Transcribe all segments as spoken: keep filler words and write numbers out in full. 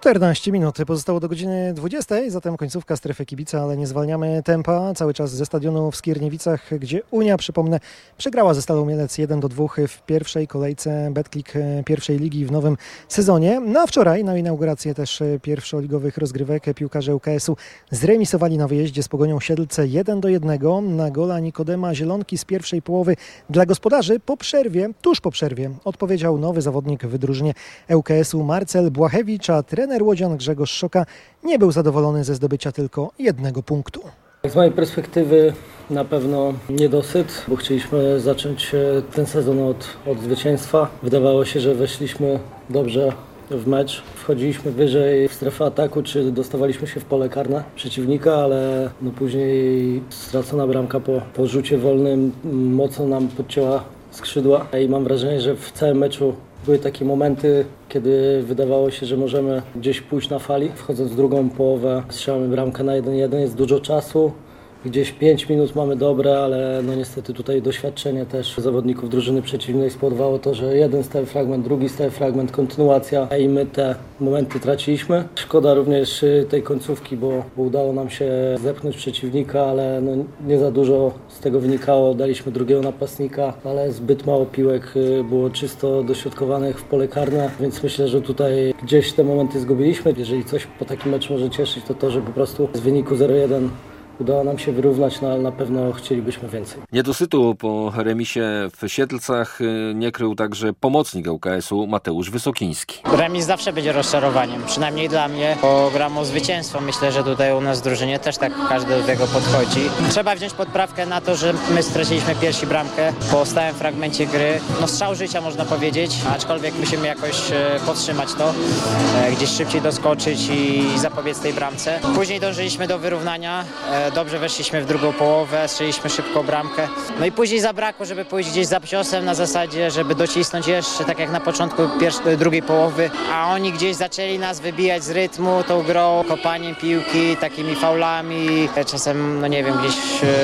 czternaście minut pozostało do godziny dwudziestej, zatem końcówka strefy kibica, ale nie zwalniamy tempa. Cały czas ze stadionu w Skierniewicach, gdzie Unia, przypomnę, przegrała ze Stalą Mielec jeden do dwóch w pierwszej kolejce Betclic pierwszej ligi w nowym sezonie. No a wczoraj na inaugurację też pierwszoligowych rozgrywek piłkarze U K S-u zremisowali na wyjeździe z Pogonią Siedlce jeden do jednego. Na gola Nikodema Zielonki z pierwszej połowy dla gospodarzy po przerwie, tuż po przerwie odpowiedział nowy zawodnik w drużynie U K S-u Marcel Błachewicz, a trener łodzian Grzegorz Szoka nie był zadowolony ze zdobycia tylko jednego punktu. Z mojej perspektywy na pewno niedosyt, bo chcieliśmy zacząć ten sezon od, od zwycięstwa. Wydawało się, że weszliśmy dobrze w mecz. Wchodziliśmy wyżej w strefę ataku, czy dostawaliśmy się w pole karne przeciwnika, ale no później stracona bramka po, po rzucie wolnym mocno nam podcięła skrzydła i mam wrażenie, że w całym meczu były takie momenty, kiedy wydawało się, że możemy gdzieś pójść na fali. Wchodząc w drugą połowę, strzelamy bramkę na jeden jeden, jest dużo czasu. Gdzieś pięć minut mamy dobre, ale no niestety tutaj doświadczenie też zawodników drużyny przeciwnej spowodowało to, że jeden stały fragment, drugi stały fragment, kontynuacja i my te momenty traciliśmy. Szkoda również tej końcówki, bo, bo udało nam się zepchnąć przeciwnika, ale no nie za dużo z tego wynikało. Daliśmy drugiego napastnika, ale zbyt mało piłek było czysto dośrodkowanych w pole karne, więc myślę, że tutaj gdzieś te momenty zgubiliśmy. Jeżeli coś po takim meczu może cieszyć, to to, że po prostu z wyniku zero jeden udało nam się wyrównać, no ale na pewno chcielibyśmy więcej. Niedosytu po remisie w Siedlcach nie krył także pomocnik U K S-u Mateusz Wysokiński. Remis zawsze będzie rozczarowaniem, przynajmniej dla mnie, bo gram o zwycięstwo. Myślę, że tutaj u nas w drużynie też tak każdy do tego podchodzi. Trzeba wziąć podprawkę na to, że my straciliśmy pierwsi bramkę po stałym fragmencie gry. No strzał życia można powiedzieć, aczkolwiek musimy jakoś podtrzymać to, gdzieś szybciej doskoczyć i zapobiec tej bramce. Później dążyliśmy do wyrównania. Dobrze weszliśmy w drugą połowę, strzeliśmy szybko bramkę. No i później zabrakło, żeby pójść gdzieś za ciosem na zasadzie, żeby docisnąć jeszcze, tak jak na początku pierwszej, drugiej połowy. A oni gdzieś zaczęli nas wybijać z rytmu tą grą, kopaniem piłki, takimi faulami. Czasem, no nie wiem, gdzieś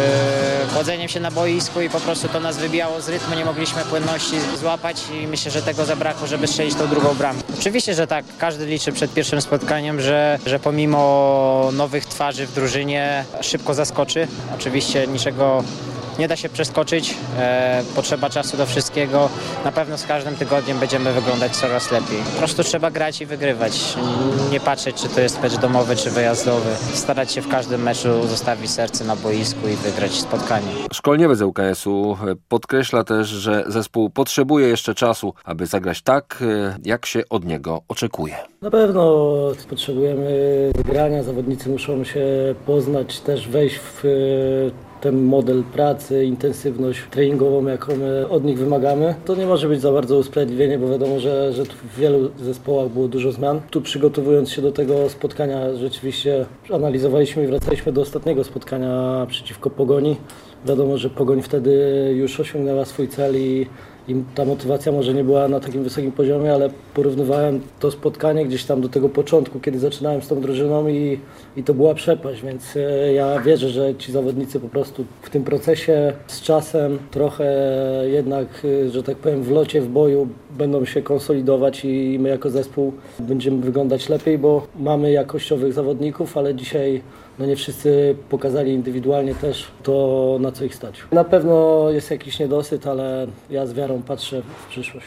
e, chodzeniem się na boisku i po prostu to nas wybijało z rytmu. Nie mogliśmy płynności złapać i myślę, że tego zabrakło, żeby strzelić tą drugą bramkę. Oczywiście, że tak, każdy liczy przed pierwszym spotkaniem, że, że pomimo nowych twarzy w drużynie szybko zaskoczy. Oczywiście niczego nie da się przeskoczyć, e, potrzeba czasu do wszystkiego. Na pewno z każdym tygodniem będziemy wyglądać coraz lepiej. Po prostu trzeba grać i wygrywać. Nie patrzeć, czy to jest mecz domowy, czy wyjazdowy. Starać się w każdym meczu zostawić serce na boisku i wygrać spotkanie. Szkoleniowiec U K S-u podkreśla też, że zespół potrzebuje jeszcze czasu, aby zagrać tak, jak się od niego oczekuje. Na pewno potrzebujemy wygrania, zawodnicy muszą się poznać, też wejść w ten model pracy, intensywność treningową, jaką my od nich wymagamy. To nie może być za bardzo usprawiedliwienie, bo wiadomo, że, że w wielu zespołach było dużo zmian. Tu przygotowując się do tego spotkania rzeczywiście analizowaliśmy i wracaliśmy do ostatniego spotkania przeciwko Pogoni. Wiadomo, że Pogoń wtedy już osiągnęła swój cel i i ta motywacja może nie była na takim wysokim poziomie, ale porównywałem to spotkanie gdzieś tam do tego początku, kiedy zaczynałem z tą drużyną i, i to była przepaść, więc ja wierzę, że ci zawodnicy po prostu w tym procesie z czasem trochę jednak, że tak powiem, w locie, w boju będą się konsolidować i my jako zespół będziemy wyglądać lepiej, bo mamy jakościowych zawodników, ale dzisiaj no nie wszyscy pokazali indywidualnie też to, na co ich stać. Na pewno jest jakiś niedosyt, ale ja z wiarą patrzę w przyszłość.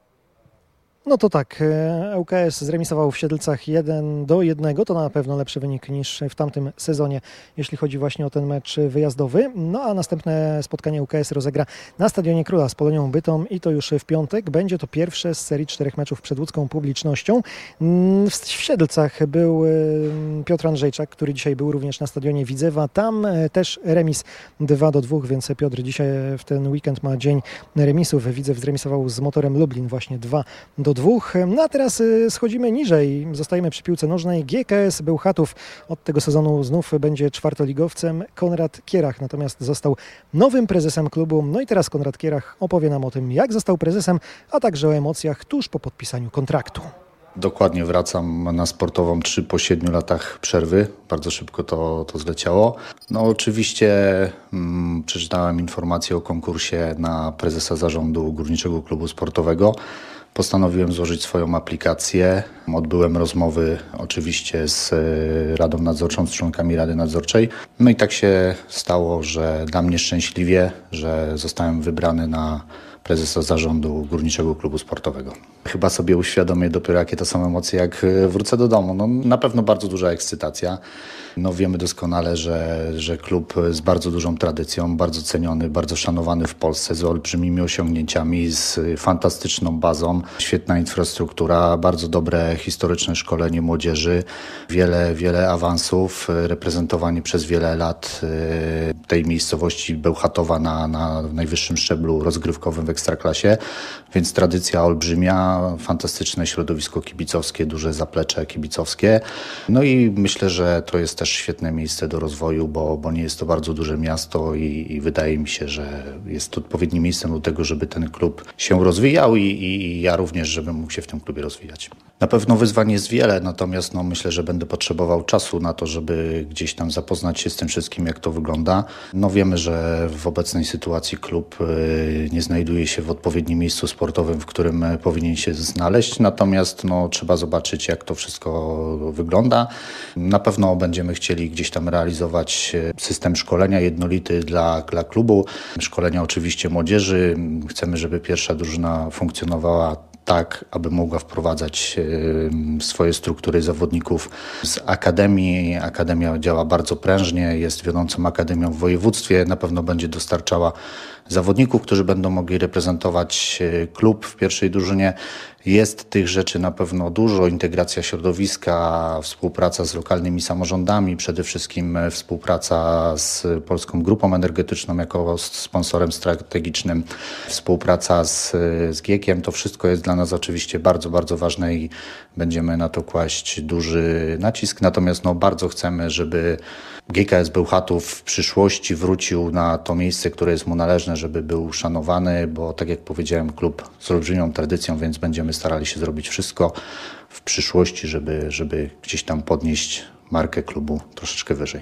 No to tak, U K S zremisował w Siedlcach jeden do jednego, to na pewno lepszy wynik niż w tamtym sezonie, jeśli chodzi właśnie o ten mecz wyjazdowy. No a następne spotkanie U K S rozegra na Stadionie Króla z Polonią Bytom i to już w piątek. Będzie to pierwsze z serii czterech meczów przed łódzką publicznością. W Siedlcach był Piotr Andrzejczak, który dzisiaj był również na Stadionie Widzewa. Tam też remis dwa do dwóch, więc Piotr dzisiaj w ten weekend ma dzień remisów. Widzew zremisował z Motorem Lublin właśnie dwa do dwóch. No a teraz schodzimy niżej. Zostajemy przy piłce nożnej. G K S Bełchatów od tego sezonu znów będzie czwartoligowcem. Konrad Kierach natomiast został nowym prezesem klubu. No i teraz Konrad Kierach opowie nam o tym, jak został prezesem, a także o emocjach tuż po podpisaniu kontraktu. Dokładnie wracam na sportową trzy po siedmiu latach przerwy. Bardzo szybko to, to zleciało. No oczywiście mm, przeczytałem informację o konkursie na prezesa zarządu Górniczego Klubu Sportowego. postanowiłem złożyć swoją aplikację. Odbyłem rozmowy oczywiście z Radą Nadzorczą, z członkami Rady Nadzorczej. No i tak się stało, że dla mnie szczęśliwie, że zostałem wybrany na prezesa zarządu Górniczego Klubu Sportowego. Chyba sobie uświadomię dopiero, jakie to są emocje, jak wrócę do domu. No, na pewno bardzo duża ekscytacja. No, wiemy doskonale, że, że klub z bardzo dużą tradycją, bardzo ceniony, bardzo szanowany w Polsce, z olbrzymimi osiągnięciami, z fantastyczną bazą, świetna infrastruktura, bardzo dobre historyczne szkolenie młodzieży, wiele, wiele awansów, reprezentowani przez wiele lat tej miejscowości Bełchatowa na, na najwyższym szczeblu rozgrywkowym w Ekstraklasie, więc tradycja olbrzymia, fantastyczne środowisko kibicowskie, duże zaplecze kibicowskie. No i myślę, że to jest też świetne miejsce do rozwoju, bo, bo nie jest to bardzo duże miasto i, i wydaje mi się, że jest to odpowiednim miejscem do tego, żeby ten klub się rozwijał i, i, i ja również, żebym mógł się w tym klubie rozwijać. Na pewno wyzwań jest wiele, natomiast no, myślę, że będę potrzebował czasu na to, żeby gdzieś tam zapoznać się z tym wszystkim, jak to wygląda. No wiemy, że w obecnej sytuacji klub y, nie znajduje się w odpowiednim miejscu sportowym, w którym powinien się znaleźć, natomiast no, trzeba zobaczyć, jak to wszystko wygląda. Na pewno będziemy chcieli gdzieś tam realizować system szkolenia jednolity dla, dla klubu, szkolenia oczywiście młodzieży. Chcemy, żeby pierwsza drużyna funkcjonowała tak, aby mogła wprowadzać swoje struktury zawodników z akademii. Akademia działa bardzo prężnie, jest wiodącą akademią w województwie. Na pewno będzie dostarczała zawodników, którzy będą mogli reprezentować klub w pierwszej drużynie. Jest tych rzeczy na pewno dużo, integracja środowiska, współpraca z lokalnymi samorządami, przede wszystkim współpraca z Polską Grupą Energetyczną jako sponsorem strategicznym, współpraca z, z GiEK-iem. To wszystko jest dla nas oczywiście bardzo, bardzo ważne i będziemy na to kłaść duży nacisk. Natomiast no, bardzo chcemy, żeby G K S Bełchatów w przyszłości wrócił na to miejsce, które jest mu należne, żeby był szanowany, bo tak jak powiedziałem, klub z olbrzymią tradycją, więc będziemy starali się zrobić wszystko w przyszłości, żeby, żeby gdzieś tam podnieść markę klubu troszeczkę wyżej.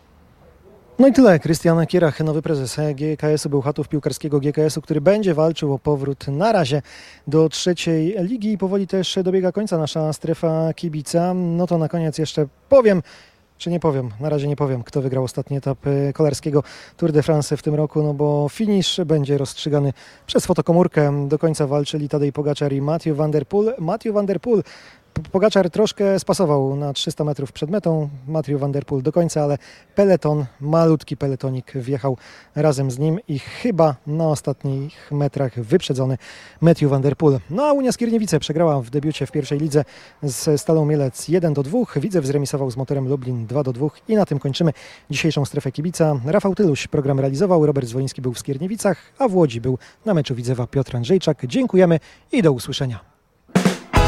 No i tyle. Krystian Kierach, nowy prezes G K S-u Bełchatów, piłkarskiego G K S-u, który będzie walczył o powrót na razie do trzeciej ligi i powoli też dobiega końca nasza strefa kibica. No to na koniec jeszcze powiem, czy nie powiem, na razie nie powiem, kto wygrał ostatni etap kolarskiego Tour de France w tym roku, no bo finisz będzie rozstrzygany przez fotokomórkę. Do końca walczyli Tadej Pogačar i Mathieu van der Poel. Mathieu van der Poel Pogačar troszkę spasował na trzysta metrów przed metą, Mathieu van der Poel do końca, ale peleton, malutki peletonik wjechał razem z nim i chyba na ostatnich metrach wyprzedzony Mathieu van der Poel. No a Unia Skierniewice przegrała w debiucie w pierwszej lidze z Stalą Mielec jeden do dwóch. Widzew zremisował z Motorem Lublin dwa do dwóch i na tym kończymy dzisiejszą strefę kibica. Rafał Tyluś program realizował, Robert Zwoliński był w Skierniewicach, a w Łodzi był na meczu Widzewa Piotr Andrzejczak. Dziękujemy i do usłyszenia.